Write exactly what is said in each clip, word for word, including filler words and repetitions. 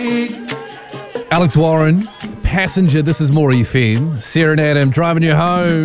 Alex Warren, Passenger, this is More F M. Sarah and Adam driving you home.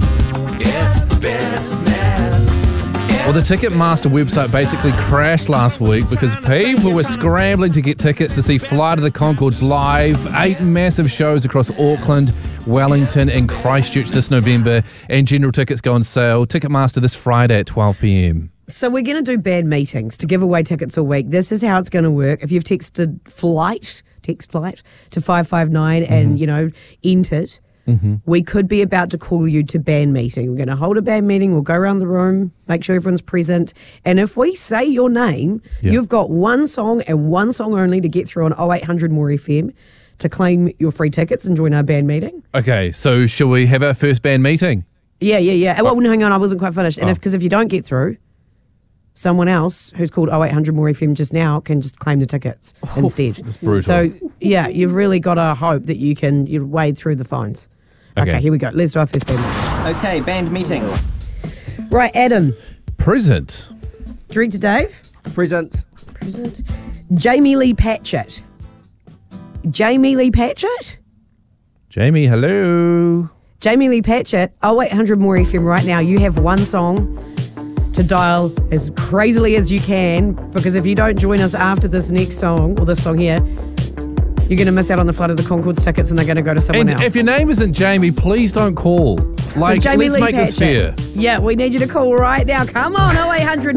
Well, the Ticketmaster website basically crashed last week because people were scrambling to get tickets to see Flight of the Conchords live. Eight massive shows across Auckland, Wellington and Christchurch this November, and general tickets go on sale. Ticketmaster this Friday at twelve p.m. So we're going to do band meetings to give away tickets all week. This is how it's going to work. If you've texted flight, text flight to five five nine mm-hmm. and, you know, entered, mm-hmm. we could be about to call you to band meeting. We're going to hold a band meeting. We'll go around the room, make sure everyone's present. And if we say your name, yeah. you've got one song and one song only to get through on oh eight hundred more F M to claim your free tickets and join our band meeting. Okay, so shall we have our first band meeting? Yeah, yeah, yeah. Oh. Well, no, hang on, I wasn't quite finished. And oh. if because if you don't get through, someone else who's called oh eight hundred more F M just now can just claim the tickets oh, instead. That's brutal. So, yeah, you've really got to hope that you can you wade through the phones. Okay. okay, here we go. Let's do our first band meeting. Okay, band meeting. Right, Adam. Present. Director Dave. Present. Present. Jamie Lee Patchett. Jamie Lee Patchett? Jamie, hello. Jamie Lee Patchett, oh eight hundred more F M right now. You have one song to dial as crazily as you can, because if you don't join us after this next song, or this song here, you're going to miss out on the Flight of the Conchords tickets and they're going to go to someone and else. If your name isn't Jamie, please don't call. Like, so Jamie let's Lee make Patchett, this fair. Yeah, we need you to call right now. Come on, oh eight hundred